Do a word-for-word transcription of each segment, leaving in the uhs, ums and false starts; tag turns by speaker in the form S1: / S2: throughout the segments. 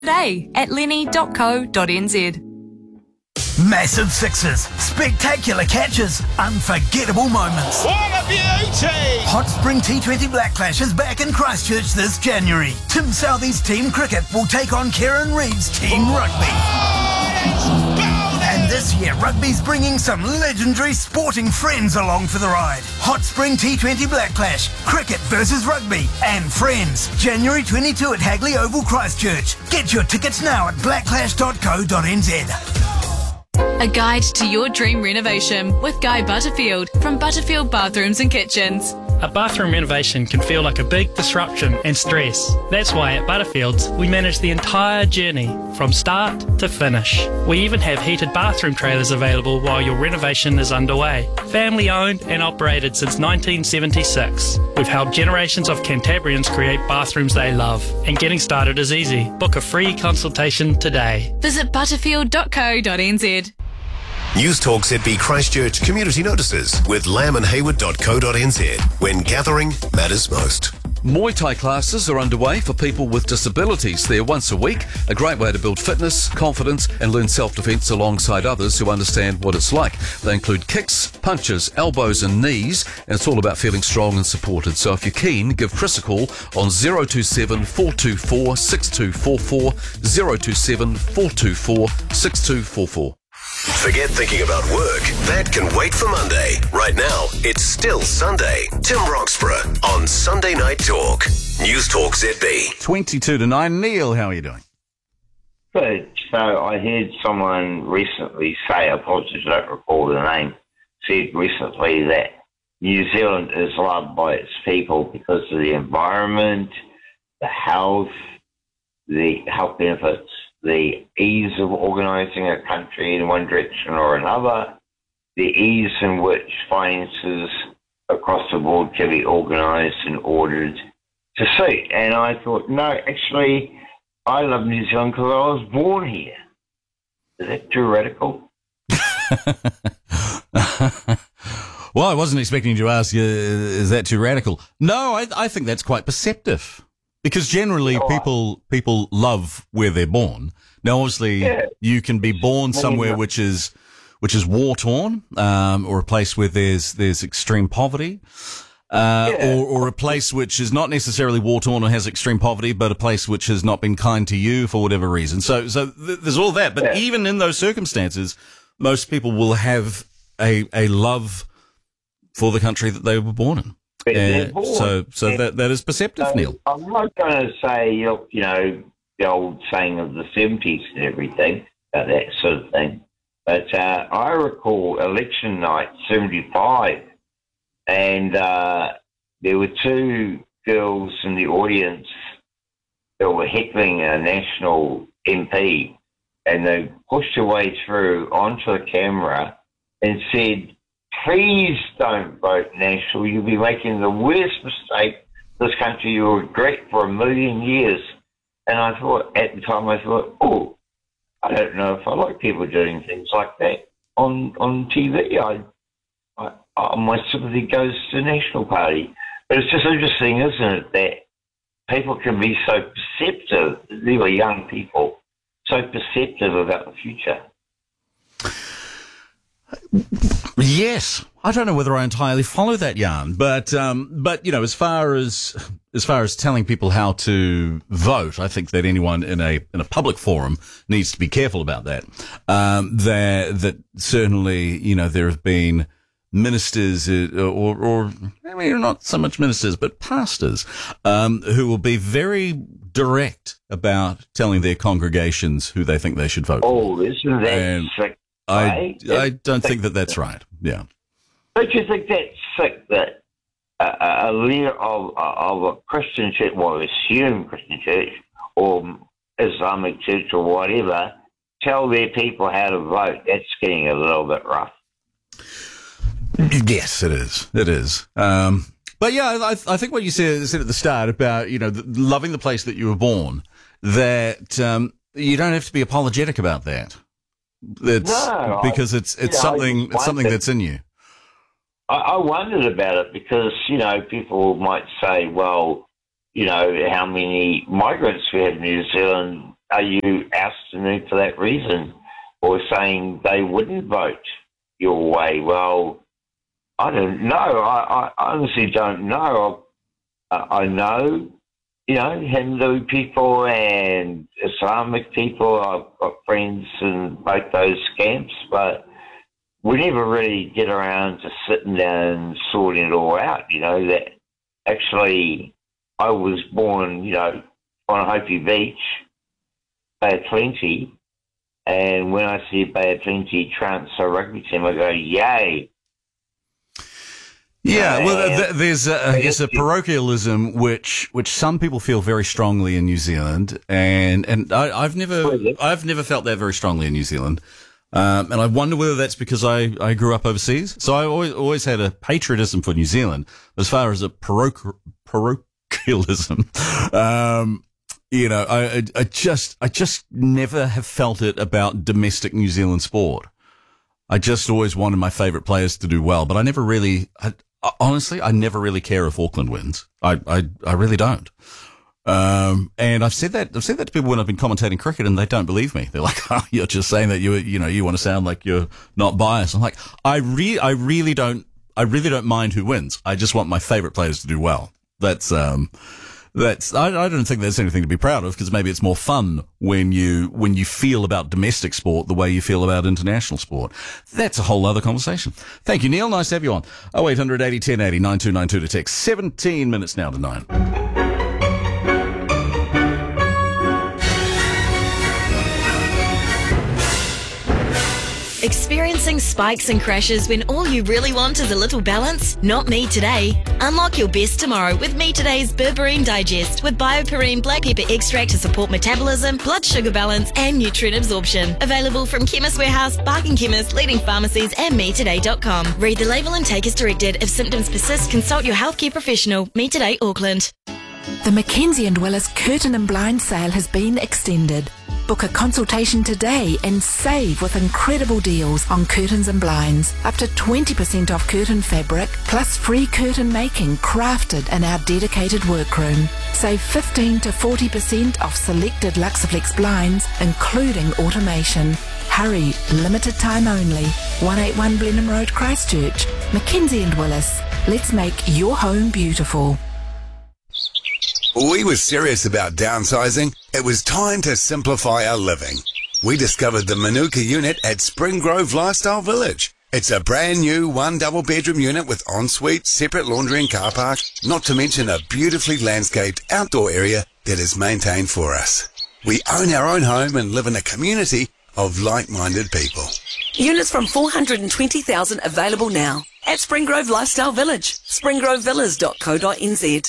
S1: today at lenny dot co dot n z.
S2: Massive sixes, spectacular catches, unforgettable moments.
S3: What a beauty!
S2: Hot Spring T twenty Black Clash is back in Christchurch this January. Tim Southee's Team Cricket will take on Kieran Reid's Team Rugby.
S3: Oh,
S2: and this year, rugby's bringing some legendary sporting friends along for the ride. Hot Spring T twenty Black Clash, cricket versus rugby, and friends. January twenty-second at Hagley Oval, Christchurch. Get your tickets now at black clash dot co dot n z.
S1: A guide to your dream renovation with Guy Butterfield from Butterfield Bathrooms and Kitchens.
S4: A bathroom renovation can feel like a big disruption and stress. That's why at Butterfields we manage the entire journey from start to finish. We even have heated bathroom trailers available while your renovation is underway. Family owned and operated since nineteen seventy-six. We've helped generations of Cantabrians create bathrooms they love. And getting started is easy. Book a free consultation today.
S1: Visit butterfield dot co dot n z.
S5: News Talk Z B Christchurch Community Notices with lamb and hayward dot co dot n z. When gathering matters most.
S6: Muay Thai classes are underway for people with disabilities. They're once a week, a great way to build fitness, confidence and learn self-defense alongside others who understand what it's like. They include kicks, punches, elbows and knees, and it's all about feeling strong and supported. So if you're keen, give Chris a call on zero two seven, four two four, six two four four, zero two seven, four two four, six two four four.
S5: Forget thinking about work. That can wait for Monday. Right now, it's still Sunday. Tim Roxburgh on Sunday Night Talk. News Talk Z B.
S7: twenty-two to nine. Neil, how are you doing?
S8: Good. So I heard someone recently say, I apologize, I don't recall the name, said recently that New Zealand is loved by its people because of the environment, the health, the health benefits, the ease of organising a country in one direction or another, the ease in which finances across the board can be organised and ordered to suit. And I thought, no, actually, I love New Zealand because I was born here. Is that too radical?
S7: Well, I wasn't expecting you to ask, uh, is that too radical? No, I, I think that's quite perceptive. Because generally
S8: Oh,
S7: people people love where they're born. Now, obviously,
S8: Yeah.
S7: you can be born
S8: Well,
S7: somewhere
S8: yeah.
S7: which is which is war torn, um, or a place where there's there's extreme poverty, uh,
S8: Yeah.
S7: or or a place which is not necessarily war torn or has extreme poverty, but a place which has not been kind to you for whatever reason. So so th- there's all that. But
S8: Yeah.
S7: even in those circumstances, most people will have a a love for the country that they were born in.
S8: But they're
S7: Uh,
S8: born.
S7: so so
S8: Yeah.
S7: that that is perceptive,
S8: So
S7: Neil.
S8: I'm not going to say, look, you know, the old saying of the seventies and everything, about that sort of thing. But uh, I recall election night seventy-five, and uh, there were two girls in the audience that were heckling a national M P, and they pushed their way through onto the camera and said, please don't vote national. You'll be making the worst mistake this country you'll regret for a million years. And I thought, at the time, I thought, oh, I don't know if I like people doing things like that on on T V. I, I, I my sympathy goes to the National Party. But it's just interesting, isn't it, that people can be so perceptive, really young people, so perceptive about the future.
S7: Yes, I don't know whether I entirely follow that yarn, but um, but you know, as far as as far as telling people how to vote, I think that anyone in a in a public forum needs to be careful about that. Um, that that certainly, you know, there have been ministers uh, or or I mean, not so much ministers, but pastors um, who will be very direct about telling their congregations who they think they should vote for.
S8: Oh, isn't that
S7: And
S8: sick?
S7: I
S8: right?
S7: I don't think that that's right. Yeah.
S8: Don't you think that's sick that a, a leader of, of a Christian church, well, assume Christian church or Islamic church or whatever, tell their people how to vote? That's getting a little bit rough.
S7: Yes, it is. It is. Um, but yeah, I, I think what you said, said at the start about, you know, the, loving the place that you were born, that um, you don't have to be apologetic about that. It's,
S8: No,
S7: because
S8: I-
S7: it's it's
S8: you know, I
S7: something
S8: just
S7: it's something
S8: wondered-
S7: that's in you.
S8: I, I wondered about it because, you know, people might say, well, you know, how many migrants we have in New Zealand are you ousting me for that reason? Or saying they wouldn't vote your way? Well, I don't know. I, I honestly don't know. I, I know, you know, Hindu people and Islamic people. I've got friends in both those camps, but we never really get around to sitting down and sorting it all out. You know, that actually I was born, you know, on Hopi Beach, Bay of Plenty, and when I see Bay of Plenty trumps a rugby team, I go, yay.
S7: Yeah, well, th- there's a, I guess a parochialism which which some people feel very strongly in New Zealand, and and I, I've never I've never felt that very strongly in New Zealand, um, and I wonder whether that's because I, I grew up overseas, so I always always had a patriotism for New Zealand. As far as a paroch- parochialism, um, you know, I I just I just never have felt it about domestic New Zealand sport. I just always wanted my favourite players to do well, but I never really, I, honestly, I never really care if Auckland wins. I, I, I really don't. Um, and I've said that, I've said that to people when I've been commentating cricket and they don't believe me. They're like, oh, you're just saying that you, you know, you want to sound like you're not biased. I'm like, I re, I really don't, I really don't mind who wins. I just want my favourite players to do well. That's, um, That's, I, I don't think there's anything to be proud of because maybe it's more fun when you, when you feel about domestic sport the way you feel about international sport. That's a whole other conversation. Thank you, Neil. Nice to have you on. oh eight hundred eighty ten eighty nine two nine two to text. seventeen minutes now to nine.
S9: Experiencing spikes and crashes when all you really want is a little balance? Not me today. Unlock your best tomorrow with Me Today's Berberine Digest with Bioperine black pepper extract to support metabolism, blood sugar balance and nutrient absorption. Available from Chemist Warehouse, Barking Chemist, leading pharmacies and me today dot com. Read the label and take as directed. If symptoms persist, consult your healthcare professional. Me Today Auckland.
S10: The Mackenzie and Willis Curtain and Blind sale has been extended. Book a consultation today and save with incredible deals on curtains and blinds. Up to twenty percent off curtain fabric, plus free curtain making crafted in our dedicated workroom. Save fifteen to forty percent off selected Luxaflex blinds, including automation. Hurry, limited time only. one eighty-one Blenheim Road, Christchurch. Mackenzie and Willis. Let's make your home beautiful.
S11: We were serious about downsizing. It was time to simplify our living. We discovered the Manuka unit at Spring Grove Lifestyle Village. It's a brand new one double bedroom unit with ensuite, separate laundry and car park, not to mention a beautifully landscaped outdoor area that is maintained for us. We own our own home and live in a community of like-minded people.
S12: Units from four hundred twenty thousand available now at Spring Grove Lifestyle Village, spring grove villas dot co dot n z.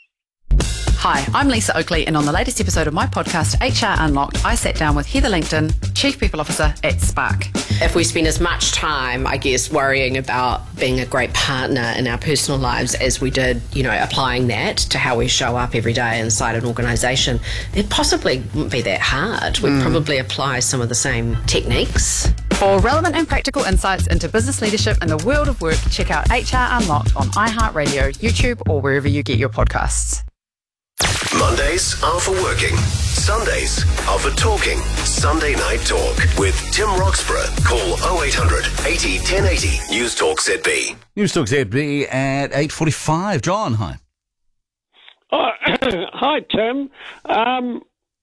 S13: Hi, I'm Lisa Oakley, and on the latest episode of my podcast, H R Unlocked, I sat down with Heather Langton, Chief People Officer at Spark.
S14: If we spend as much time, I guess, worrying about being a great partner in our personal lives as we did, you know, applying that to how we show up every day inside an organisation, it possibly wouldn't be that hard. We'd mm. probably apply some of the same techniques.
S13: For relevant and practical insights into business leadership and the world of work, check out H R Unlocked on iHeartRadio, YouTube, or wherever you get your podcasts.
S5: Mondays are for working. Sundays are for talking. Sunday Night Talk with Tim Roxburgh. Call oh eight hundred eighty ten eighty. News Talk Z B.
S7: News Talk Z B at eight forty-five. John, hi.
S15: Oh, hi, Tim. Um,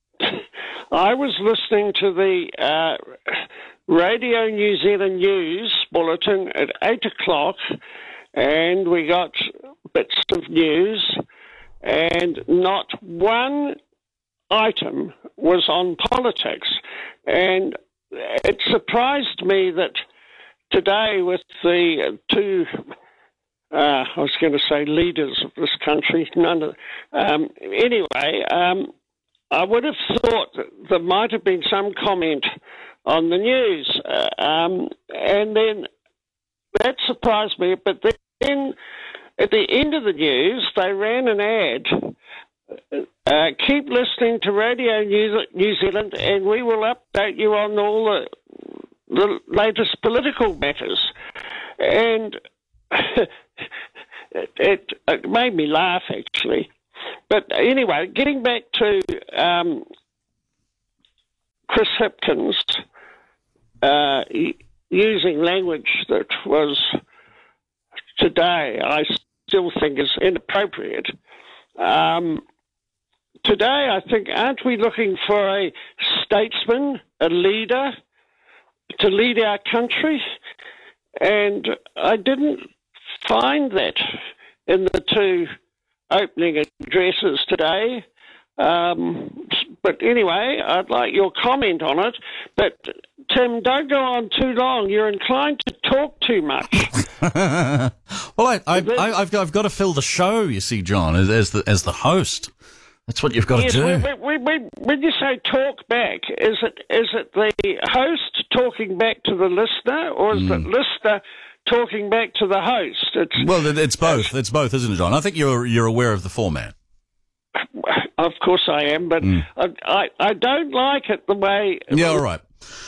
S15: I was listening to the uh, Radio New Zealand News bulletin at eight o'clock, and we got bits of news, and not one item was on politics. And it surprised me that today, with the two, uh, I was going to say leaders of this country, none of, um, anyway, um, I would have thought that there might have been some comment on the news. Uh, um, and then that surprised me, but then at the end of the news, they ran an ad. Uh, keep listening to Radio New Zealand and we will update you on all the, the latest political matters. And it, it made me laugh, actually. But anyway, getting back to um, Chris Hipkins uh, using language that was today, I still think is inappropriate. Um, today, I think, aren't we looking for a statesman, a leader, to lead our country? And I didn't find that in the two opening addresses today. Um, but anyway, I'd like your comment on it. But, Tim, don't go on too long. You're inclined to talk too much.
S7: Well, I, I, I, I've, got, I've got to fill the show, you see, John, as, as, the, as the host. That's what you've got
S15: yes,
S7: to do.
S15: When, when, when, when you say talk back, is it is it the host talking back to the listener, or is
S7: Mm.
S15: it listener talking back to the host? It's,
S7: Well, it- it's both. It's both, isn't it, John? I think you're you're aware of the format.
S15: Of course I am, but
S7: Mm.
S15: I, I I don't like it the way.
S7: Yeah, all right.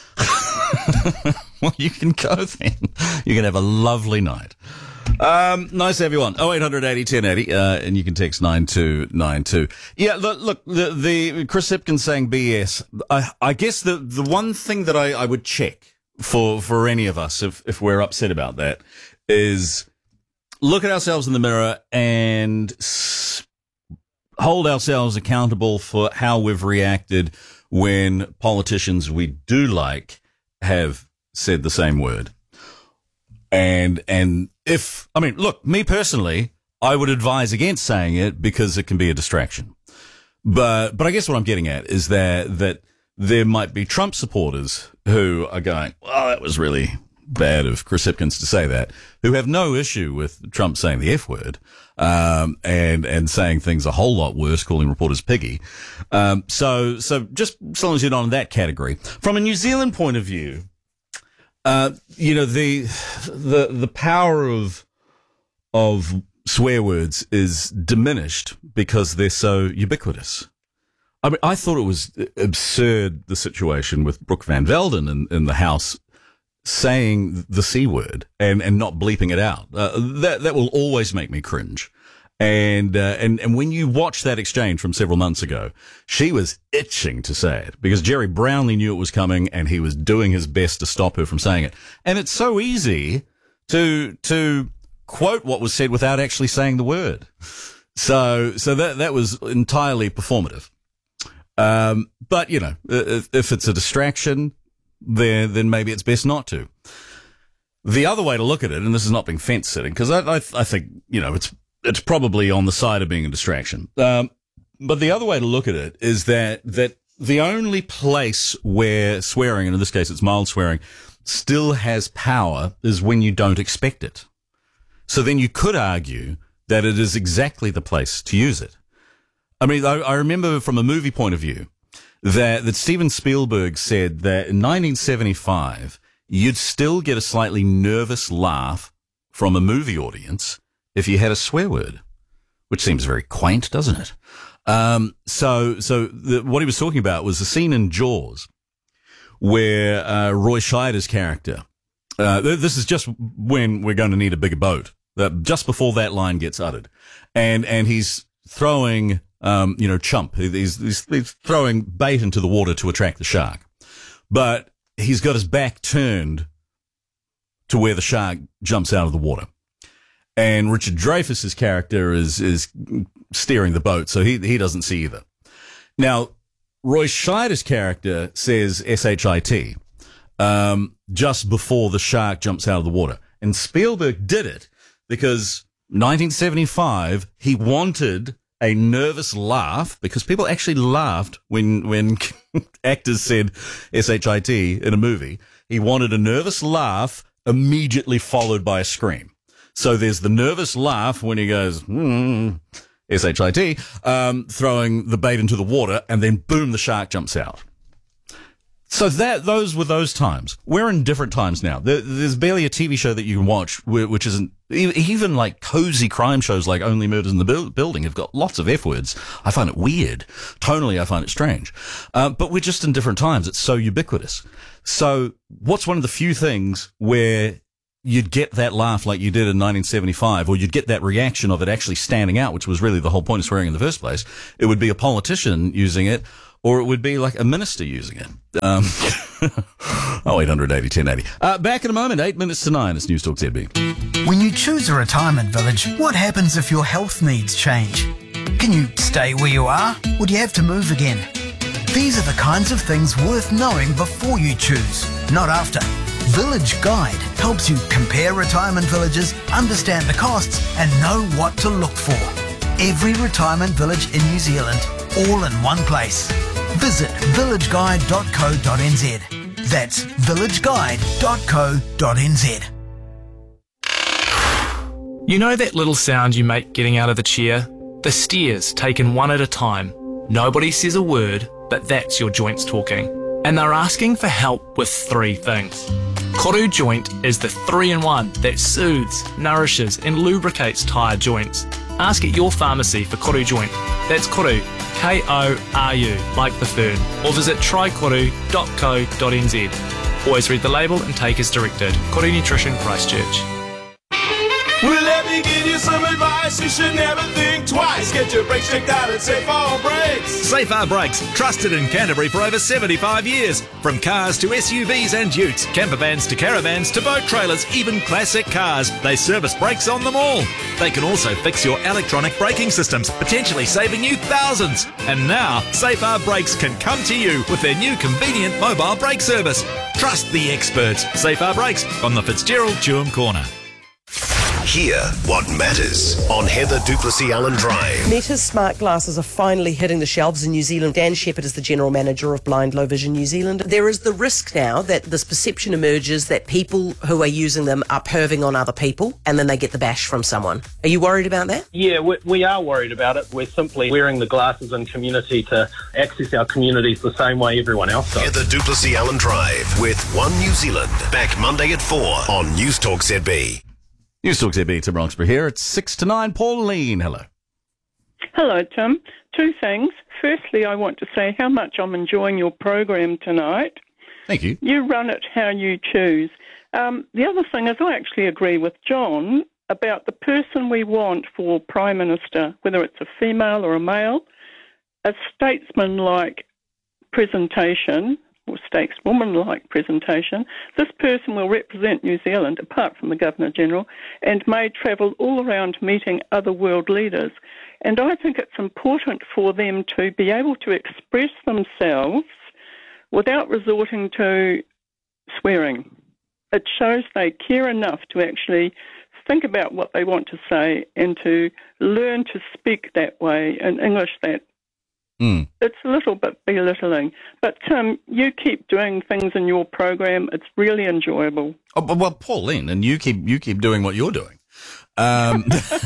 S7: Well, you can go then. You can have a lovely night. Um, nice to have you on. oh eight hundred eighty ten eighty, uh, and you can text nine two nine two. Yeah, look, look the, the Chris Hipkins saying B S. I, I guess the, the one thing that I, I would check for, for any of us, if, if we're upset about that, is look at ourselves in the mirror and s- hold ourselves accountable for how we've reacted when politicians we do like have said the same word. And, and if, I mean, look, me personally, I would advise against saying it because it can be a distraction. But, but I guess what I'm getting at is that, that there might be Trump supporters who are going, well, that was really bad of Chris Hipkins to say that, who have no issue with Trump saying the F word, um, and, and saying things a whole lot worse, calling reporters piggy. Um, so, so just as long as you're not in that category. From a New Zealand point of view, Uh, you know, the, the, the power of, of swear words is diminished because they're so ubiquitous. I mean, I thought it was absurd, the situation with Brooke Van Velden in, in the House saying the C word and, and not bleeping it out. Uh, that, that will always make me cringe. And, uh, and, and when you watch that exchange from several months ago, she was itching to say it because Jerry Brownlee knew it was coming and he was doing his best to stop her from saying it. And it's so easy to, to quote what was said without actually saying the word. So, so that, that was entirely performative. Um, but you know, if, if it's a distraction, then, then maybe it's best not to. The other way to look at it, and this is not being fence sitting, because I, I, I think, you know, it's, it's probably on the side of being a distraction. Um, but the other way to look at it is that, that the only place where swearing, and in this case it's mild swearing, still has power is when you don't expect it. So then you could argue that it is exactly the place to use it. I mean, I, I remember from a movie point of view that, that Steven Spielberg said that in nineteen seventy-five, you'd still get a slightly nervous laugh from a movie audience if you had a swear word, which seems very quaint, doesn't it? Um, so, so the, what he was talking about was the scene in Jaws where, uh, Roy Scheider's character, uh, this is just when we're going to need a bigger boat, uh, just before that line gets uttered. And, and he's throwing, um, you know, chump. He's, he's, he's throwing bait into the water to attract the shark. But he's got his back turned to where the shark jumps out of the water. And Richard Dreyfuss's character is, is steering the boat, so he, he doesn't see either. Now, Roy Scheider's character says S H I T, um, just before the shark jumps out of the water. And Spielberg did it because nineteen seventy-five, he wanted a nervous laugh because people actually laughed when, when actors said S H I T in a movie. He wanted a nervous laugh immediately followed by a scream. So there's the nervous laugh when he goes, mm, S H I T, um, throwing the bait into the water, and then boom, the shark jumps out. So that, those were those times. We're in different times now. There, there's barely a T V show that you can watch which isn't, even like cozy crime shows like Only Murders in the Build- Building have got lots of F words. I find it weird. Tonally, I find it strange. Uh, but we're just in different times. It's so ubiquitous. So what's one of the few things where you'd get that laugh like you did in nineteen seventy-five, or you'd get that reaction of it actually standing out, which was really the whole point of swearing in the first place? It would be a politician using it, or it would be like a minister using it. Um, oh, eight hundred eighty ten eighty. Uh, back in a moment, eight minutes to nine. It's News Talk Z B.
S2: When you choose a retirement village, what happens if your health needs change? Can you stay where you are, or do you have to move again? These are the kinds of things worth knowing before you choose, not after. Village Guide helps you compare retirement villages, understand the costs, and know what to look for. Every retirement village in New Zealand, all in one place. Visit village guide dot co dot n z. That's village guide dot co dot n z.
S16: You know that little sound you make getting out of the chair? The stairs taken one at a time. Nobody says a word, but that's your joints talking. And they're asking for help with three things. Koru Joint is the three-in-one that soothes, nourishes and lubricates tired joints. Ask at your pharmacy for Koru Joint. That's Koru, K O R U, like the fern. Or visit try koru dot co dot n z. Always read the label and take as directed. Koru Nutrition, Christchurch.
S3: Well, let me give you some advice. You should never think twice. Get your brakes checked out at Safe R Brakes.
S17: Safe R Brakes, trusted in Canterbury for over seventy-five years. From cars to S U Vs and utes, camper vans to caravans to boat trailers, even classic cars, they service brakes on them all. They can also fix your electronic braking systems, potentially saving you thousands. And now, Safe R Brakes can come to you with their new convenient mobile brake service. Trust the experts. Safe R Brakes on the Fitzgerald Tuam Corner.
S5: Hear what matters on Heather Duplessis Allen Drive.
S18: Meta's smart glasses are finally hitting the shelves in New Zealand. Dan Shepherd is the General Manager of Blind Low Vision New Zealand. There is the risk now that this perception emerges that people who are using them are perving on other people and then they get the bash from someone. Are you worried about that?
S19: Yeah, we, we are worried about it. We're simply wearing the glasses in community to access our communities the same way everyone else does.
S5: Heather Duplessis Allen Drive with One New Zealand. Back Monday at four on News Talk Z B.
S7: News Talk Z B, Tim Roxburgh here. It's six to nine. Pauline, hello.
S20: Hello, Tim. Two things. Firstly, I want to say how much I'm enjoying your program tonight.
S7: Thank you.
S20: You run it how you choose. Um, the other thing is I actually agree with John about the person we want for Prime Minister, whether it's a female or a male, a statesman-like presentation or stateswoman-like presentation. This person will represent New Zealand, apart from the Governor-General, and may travel all around meeting other world leaders. And I think it's important for them to be able to express themselves without resorting to swearing. It shows they care enough to actually think about what they want to say and to learn to speak that way in English that
S7: Mm.
S20: it's a little bit belittling. But, Tim, you keep doing things in your program. It's really enjoyable.
S7: Oh, well, Pauline, and you keep you keep doing what you're doing. Um,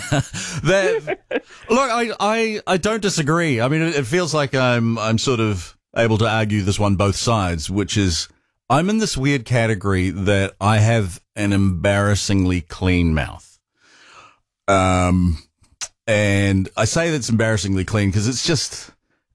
S7: that, look, I, I I don't disagree. I mean, it, it feels like I'm I'm sort of able to argue this one both sides, which is I'm in this weird category that I have an embarrassingly clean mouth. Um, and I say that's embarrassingly clean because it's just.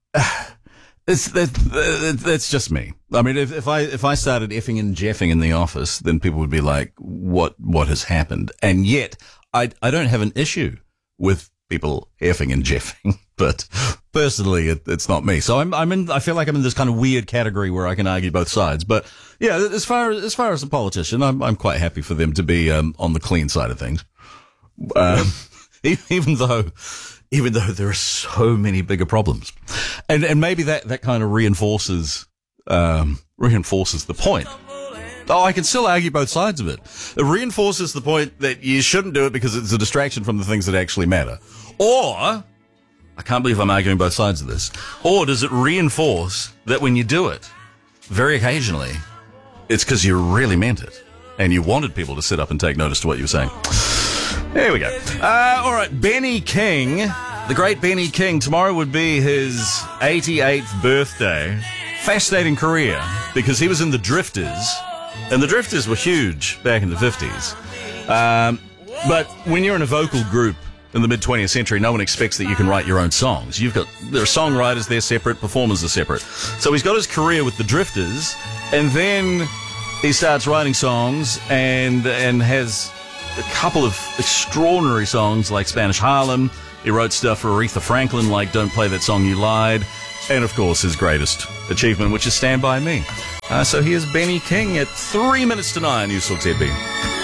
S7: It's that, that's just me. I mean, if, if I if I started effing and jeffing in the office, then people would be like, "What what has happened?" And yet, I I don't have an issue with people effing and jeffing, but personally, it, it's not me. So I'm I'm in. I feel like I'm in this kind of weird category where I can argue both sides. But yeah, as far as far as a politician, I'm I'm quite happy for them to be um, on the clean side of things, um, even though. Even though there are so many bigger problems. And and maybe that, that kind of reinforces um, reinforces the point. Oh, I can still argue both sides of it. It reinforces the point that you shouldn't do it because it's a distraction from the things that actually matter. Or, I can't believe I'm arguing both sides of this, or does it reinforce that when you do it, very occasionally, it's because you really meant it and you wanted people to sit up and take notice to what you were saying. There we go. Uh, all right, Benny King, the great Benny King. Tomorrow would be his eighty-eighth birthday. Fascinating career because he was in the Drifters, and the Drifters were huge back in the fifties. Um, but when you're in a vocal group in the mid-twentieth century, no one expects that you can write your own songs. You've got there are songwriters, they're separate, performers are separate. So he's got his career with the Drifters, and then he starts writing songs and and has a couple of extraordinary songs like Spanish Harlem. He wrote stuff for Aretha Franklin like Don't Play That Song You Lied. and of course his greatest achievement, which is Stand By Me. Uh, so here's Benny King at three minutes to nine, you saw Z B.